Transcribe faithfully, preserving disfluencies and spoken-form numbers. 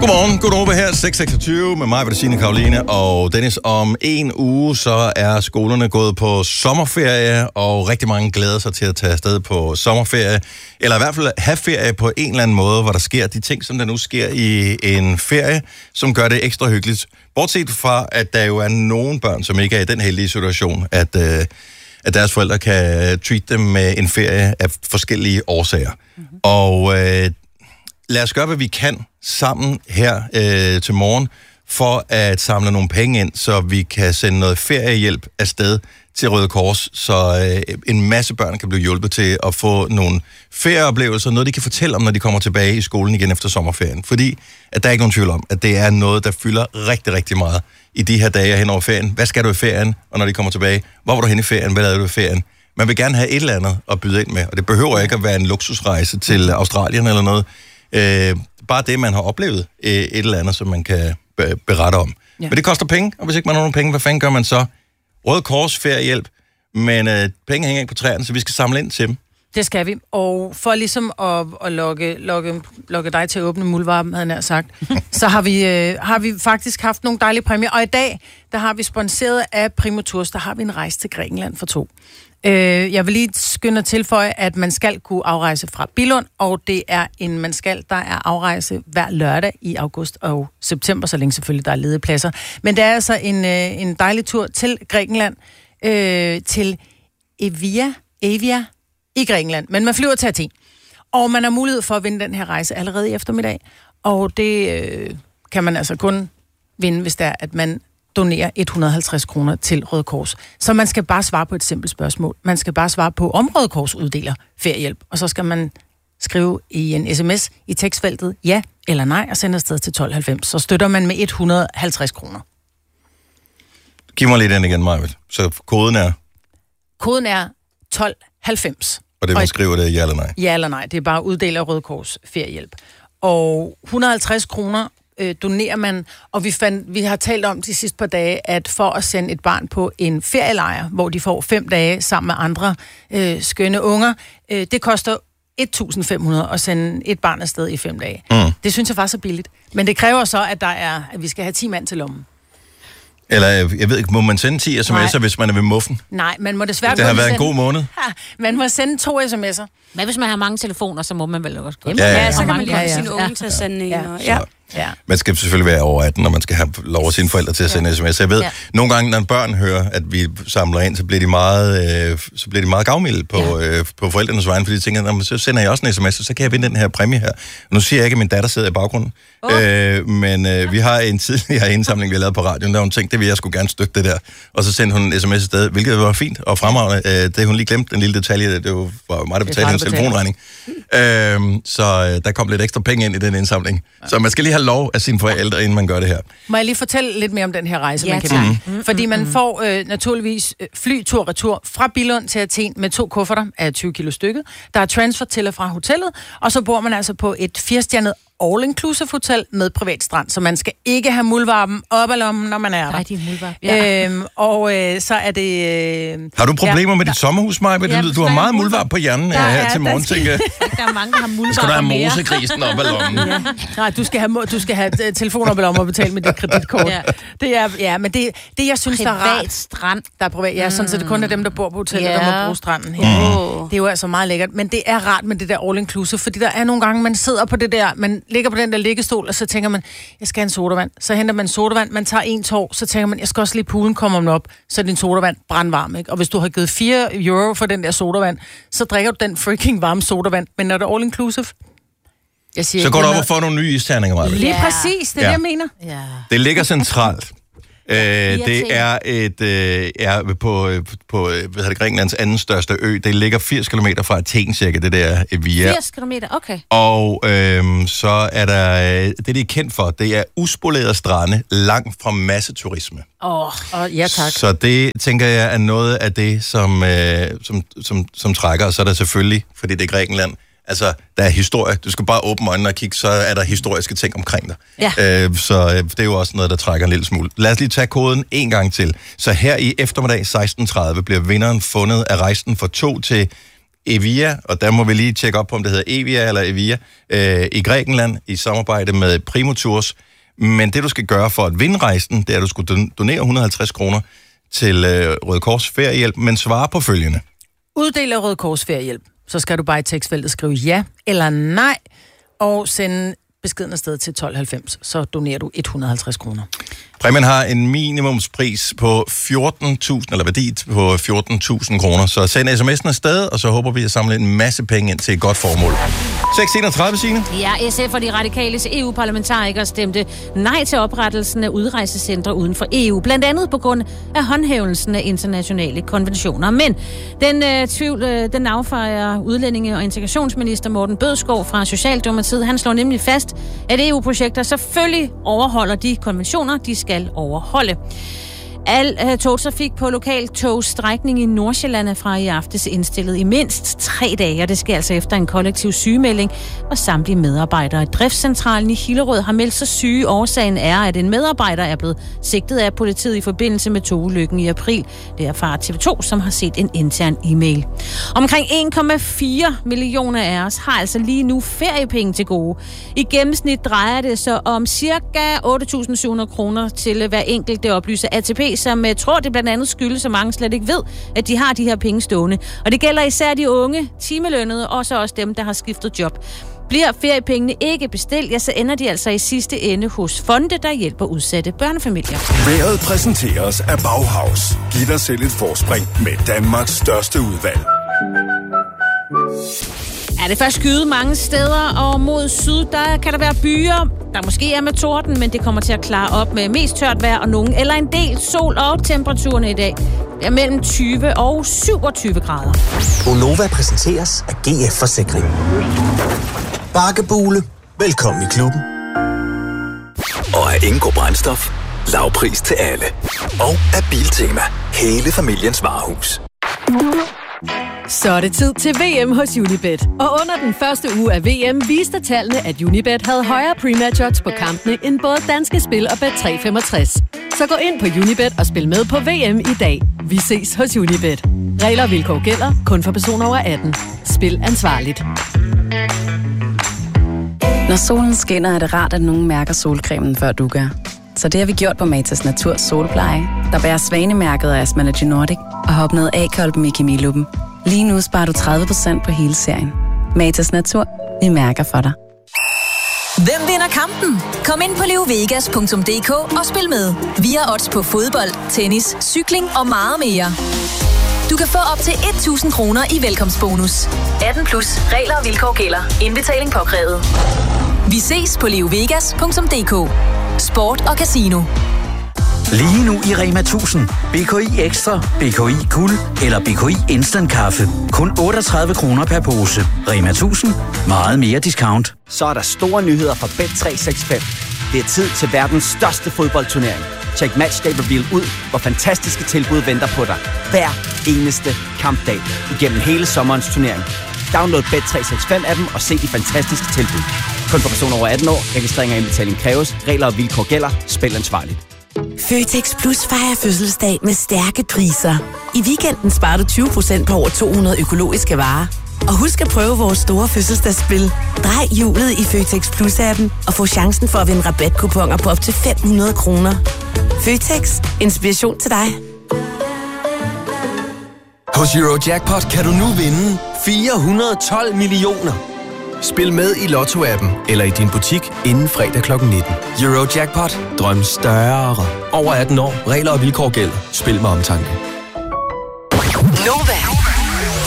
Godmorgen, Godnova her, seks seksogtyve med mig, Signe, Karoline og Dennis. Om en uge, så er skolerne gået på sommerferie, og rigtig mange glæder sig til at tage afsted på sommerferie. Eller i hvert fald have ferie på en eller anden måde, hvor der sker de ting, som der nu sker i en ferie, som gør det ekstra hyggeligt. Bortset fra, at der jo er nogle børn, som ikke er i den heldige situation, at, øh, at deres forældre kan treat dem med en ferie af forskellige årsager. Mm-hmm. Og øh, lad os gøre, hvad vi kan sammen her øh, til morgen, for at samle nogle penge ind, så vi kan sende noget feriehjælp afsted til Røde Kors, så øh, en masse børn kan blive hjulpet til at få nogle ferieoplevelser, noget de kan fortælle om, når de kommer tilbage i skolen igen efter sommerferien. Fordi at der er ikke nogen tvivl om, at det er noget, der fylder rigtig, rigtig meget i de her dage hen over ferien. Hvad skal du i ferien, og når de kommer tilbage? Hvor var du hen i ferien? Hvad lavede du i ferien? Man vil gerne have et eller andet at byde ind med, og det behøver ikke at være en luksusrejse til Australien eller noget. Øh, bare det, man har oplevet, øh, et eller andet, som man kan be- berette om. Ja. Men det koster penge, og hvis ikke man har nogen penge, hvad fanden gør man så? Røde Kors feriehjælp, men øh, penge hænger ikke på træerne, så vi skal samle ind til dem. Det skal vi, og for ligesom at, at lokke, lokke, lokke dig til at åbne muldvarpen, havde jeg sagt, så har vi, øh, har vi faktisk haft nogle dejlige præmier, og i dag, der har vi sponsoreret af Primo Tours, der har vi en rejse til Grækenland for to. Øh, jeg vil lige skynde at tilføje, at man skal kunne afrejse fra Billund, og det er en man skal, der er afrejse hver lørdag i august og september, så længe selvfølgelig der er ledige pladser. Men det er altså en, øh, en dejlig tur til Grækenland, øh, til Evia, Evia i Grækenland. Men man flyver til Athen, og man har mulighed for at vinde den her rejse allerede i eftermiddag, og det øh, kan man altså kun vinde, hvis det er, at man donerer et hundrede og halvtreds kroner til Røde Kors. Så man skal bare svare på et simpelt spørgsmål. Man skal bare svare på, om Røde Kors uddeler feriehjælp. Og så skal man skrive i en sms i tekstfeltet ja eller nej, og sende afsted til tolv halvfems. Så støtter man med et hundrede og halvtreds kroner. Giv mig lige den igen, Marvitt. Så koden er? Koden er tolv halvfems. Og det man skriver det ja eller nej? Ja eller nej. Det er bare uddeler Røde Kors feriehjælp. Og et hundrede og halvtreds kroner Øh, donerer man, og vi, fandt, vi har talt om de sidste par dage, at for at sende et barn på en ferielejr, hvor de får fem dage sammen med andre øh, skønne unger, øh, det koster et tusind fem hundrede at sende et barn afsted i fem dage. Mm. Det synes jeg faktisk er billigt. Men det kræver så, at, der er, at vi skal have ti mand til lommen. Eller, jeg ved ikke, må man sende ti sms'er, hvis man er ved muffen? Nej, man må desværre... Det har været sende, en god måned. Ha, man må sende to sms'er. Men hvis man har mange telefoner, så må man vel også godt. Ja, ja, ja. ja, så kan man lige have ja, ja. sine unge til at sende en. Ja. Og, Ja. Ja. Man skal selvfølgelig være over atten, og man skal have lov af sine forældre til at sende ja. sms. Jeg ved, ja. nogle gange, når børn hører, at vi samler ind, så bliver de meget, øh, så bliver de meget gavmilde på, ja. øh, på forældrenes vegne, fordi de tænker, så sender jeg også en sms, så kan jeg vinde den her præmie her. Og nu siger jeg ikke, at min datter sidder i baggrunden, oh. øh, men øh, vi har en tidligere indsamling, vi har lavet på radioen, der hun tænkte, det vil jeg skulle gerne støtte det der. Og så sendte hun en sms i stedet, hvilket var fint og fremragende. Øh, det hun lige glemt, den lille detalje, det var mig, der betalte hendes telefonregning. Øh, så øh, der kom lidt ekstra penge ind i den indsamling. Ja. Så man skal lige have lov af sine forældre, inden man gør det her. Må jeg lige fortælle lidt mere om den her rejse, ja, man kan tage? Mm-hmm. Fordi man får øh, naturligvis øh, fly tur-retur fra Billund til Athen med to kufferter af tyve kilo stykket. Der er transfer til og fra hotellet, og så bor man altså på et firestjernet all-inclusive hotel med privat strand, så man skal ikke have muldvarpen op ad lommen, når man er der. Nej, de er muldvarp. Ja. Øhm, og øh, så er det... Øh, har du problemer ja, med dit sommerhus, Maja? Ja, du har meget muldvarp på hjernen her, her til morgen, tænker jeg. Der er mange, der har muldvarp. Skal du have mosegrisen op ad lommen? Ja. Nej, du skal have, du skal have telefonen op ad lommen og betale med dit kreditkort. Ja. Det er, ja, men det, det jeg synes, privat der er rart... strand. Der er privat, ja, sådan så det kun er dem, der bor på hotellet, ja. der må bruge stranden. Ja. Mm. Det er jo altså meget lækkert, men det er rart med det der all-inclusive, fordi der er nogle gange, man sidder på det der, man ligger på den der liggestol, og så tænker man, jeg skal have en sodavand. Så henter man sodavand, man tager en tår, så tænker man, jeg skal også lige poolen komme om op, så er din sodavand brandvarm, ikke? Og hvis du har givet fire euro for den der sodavand, så drikker du den freaking varme sodavand, men når det er all-inclusive, jeg siger, så går du op og får nogle nye isterninger, Maja. Lige ja. præcis, det er ja. det, jeg mener. Ja. Det ligger centralt. Øh, det er et øh, er på, på hvad hedder det, Grækenlands anden største ø. Det ligger firs kilometer fra Athen, cirka, det der Evia. firs kilometer, okay. Og øh, så er der, det det er kendt for, det er uspolerede strande langt fra masseturisme. Åh, oh, ja tak. Så det, tænker jeg, er noget af det, som, øh, som, som, som trækker. Og så er der selvfølgelig, fordi det er Grækenland, altså, der er historie. Du skal bare åbne øjnene og kigge, så er der historiske ting omkring dig. Ja. Øh, så øh, det er jo også noget, der trækker en lille smule. Lad os lige tage koden en gang til. Så her i eftermiddag seksten tredive bliver vinderen fundet af rejsen for to til Evia, og der må vi lige tjekke op på, om det hedder Evia eller Evia, øh, i Grækenland, i samarbejde med Primo Tours. Men det, du skal gøre for at vinde rejsen, det er, at du skal donere et hundrede og halvtreds kroner til øh, Røde Kors Feriehjælp, men svare på følgende. Uddel af Røde Kors Feriehjælp. Så skal du bare i tekstfeltet skrive ja eller nej, og sende beskeden afsted til tolv halvfems, så donerer du et hundrede og halvtreds kroner. Præmien har en minimumspris på fjorten tusind, eller værdi på fjorten tusind kroner. Så send sms'en afsted, og så håber vi at samle en masse penge ind til et godt formål. seks enogtredive, Signe. Ja, S F og de radikales E U-parlamentarikere stemte nej til oprettelsen af udrejsecentre uden for E U, blandt andet på grund af håndhævelsen af internationale konventioner. Men den, øh, tvivl, øh, den affejer udlændinge- og integrationsminister Morten Bødskov fra Socialdemokratiet. Han slår nemlig fast, at E U-projekter selvfølgelig overholder de konventioner, de skal overholde. Al uh, togtrafik på lokal togstrækning i Nordsjælland er fra i aftes indstillet i mindst tre dage, og det sker altså efter en kollektiv sygemelding, og samtlige medarbejdere i driftscentralen i Hillerød har meldt sig syge. Årsagen er, at en medarbejder er blevet sigtet af politiet i forbindelse med togulykken i april. Det er fra T V to, som har set en intern e-mail. Omkring en komma fire millioner af os har altså lige nu feriepenge til gode. I gennemsnit drejer det sig om ca. otte tusind syv hundrede kroner til hver enkelt, det oplyser A T P, som jeg tror, det blandt andet skyldes, så mange slet ikke ved, at de har de her penge stående. Og det gælder især de unge, timelønnede, og så også dem, der har skiftet job. Bliver feriepengene ikke bestilt, ja, så ender de altså i sidste ende hos fonde, der hjælper udsatte børnefamilier. Været præsenteres af Bauhaus. Giv dig selv et forspring med Danmarks største udvalg. Er det først skyde mange steder, og mod syd, der kan der være byer, der måske er med torden, men det kommer til at klare op med mest tørt vejr og nogen, eller en del sol, og temperaturerne i dag er mellem tyve og syvogtyve grader. Gonova præsenteres af G F Forsikring. Bakkebule, velkommen i klubben. Og af Ingo Brændstof, lavpris til alle. Og af Biltema, hele familiens varehus. Så er det tid til V M hos Unibet. Og under den første uge af V M viste tallene, at Unibet havde højere pre-match odds på kampene end både Danske Spil og Bet tre femogtres. Så gå ind på Unibet og spil med på V M i dag. Vi ses hos Unibet. Regler og vilkår gælder kun for personer over atten. Spil ansvarligt. Når solen skinner, er det rart, at nogen mærker solcremen, før du gør. Så det har vi gjort på Matas Natur Solpleje, der bærer svanemærket af Asmalogy Nordic og har opnået A-kolben i kemiluppen. Lige nu sparer du tredive procent på hele serien. Matas Natur, vi mærker for dig. Hvem vinder kampen? Kom ind på leovegas punktum d k og spil med. Vi har odds på fodbold, tennis, cykling og meget mere. Du kan få op til tusind kroner i velkomstbonus. atten plus. Regler og vilkår gælder. Indbetaling påkrævet. Vi ses på leovegas punktum d k. Sport og casino. Lige nu i Rema tusind. B K I Ekstra, B K I Guld eller B K I Instant Kaffe. Kun otteogtredive kroner per pose. Rema tusind. Meget mere discount. Så er der store nyheder fra Bet tre seks fem. Det er tid til verdens største fodboldturnering. Check Matchday Reveal ud, hvor fantastiske tilbud venter på dig. Hver eneste kampdag igennem hele sommerens turnering. Download Bet tre seks fem appen og se de fantastiske tilbud. Kun for personer over atten år. Registrering og indbetaling kræves. Regler og vilkår gælder. Spil ansvarligt. Føtex Plus fejrer fødselsdag med stærke priser. I weekenden sparer du tyve procent på over to hundrede økologiske varer. Og husk at prøve vores store fødselsdagsspil. Drej hjulet i Føtex Plus-appen og få chancen for at vinde rabatkuponer på op til fem hundrede kroner. Føtex. Inspiration til dig. Hos Eurojackpot kan du nu vinde fire hundrede og tolv millioner. Spil med i Lotto-appen eller i din butik inden fredag klokken nitten. Eurojackpot. Drøm større. Over atten år. Regler og vilkår gælder. Spil med omtanke. Nova.